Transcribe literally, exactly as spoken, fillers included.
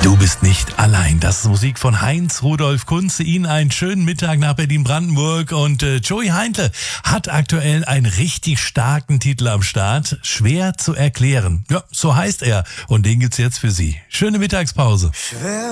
Du bist nicht allein. Das ist Musik von Heinz Rudolf Kunze. Ihnen einen schönen Mittag nach Berlin-Brandenburg. Und äh, Joey Heindle hat aktuell einen richtig starken Titel am Start. Schwer zu erklären. Ja, so heißt er. Und den gibt's jetzt für Sie. Schöne Mittagspause. Schwer